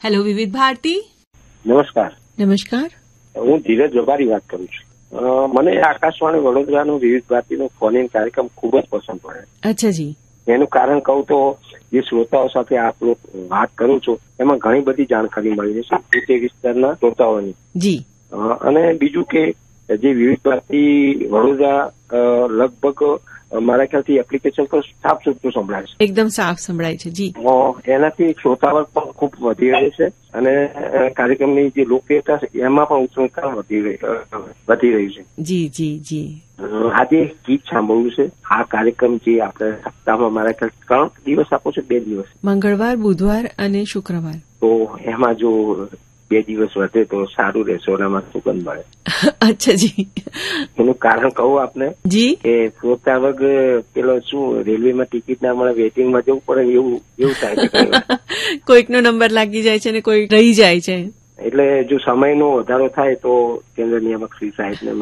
Hello વિવિધ ભારતી. નમસ્કાર. નમસ્કાર. હું ધીરજ જોબારી વાત કરું છું. મને આકાશવાણી વડોદરાનો વિવિધ ભારતીનો ફોન ઇન કાર્યક્રમ ખૂબ જ પસંદ પડે. અચ્છા જી. એનું કારણ કહું તો જે શ્રોતાઓ સાથે આપ વાત કરું છું એમાં ઘણી બધી જાણકારી મળી છે તે વિસ્તારના શ્રોતાઓની. જી. અને બીજું કે જે વિવિધ ભારતી વડોદરા લગભગ મારા ખ્યાલથી એપ્લિકેશન પર સાફ સુથરું સંભળાય છે. એકદમ સાફ સંભળાય છે. જી. એનાથી શ્રોતાવર્ગ પણ ખૂબ વધી રહ્યો છે અને કાર્યક્રમની જે લોકપ્રિયતા છે એમાં પણ ઉત્સુકતા વધી રહી છે. જી જી જી. આજે ગીત સાંભળવું છે. આ કાર્યક્રમ જે આપણે સપ્તાહમાં મારા ખ્યાલ 3 દિવસ આપો છો 2 દિવસ, મંગળવાર, બુધવાર અને શુક્રવાર. તો એમાં જો 2 દિવસ વધે તો સારું રહેશે. ઓનામાં સુગંધ મળે. અચ્છા જી. એનું કારણ કહું આપને જી કે શ્રોતા વર્ગ પેલો શું રેલવેમાં ટિકિટ ના મળે વેટિંગમાં જવું પડે એવું થાય છે. કોઈકનો નંબર લાગી જાય છે ને કોઈ રહી જાય છે. એટલે જો સમયનો વધારો થાય તો કેન્દ્ર નિયામક શ્રી સાહેબને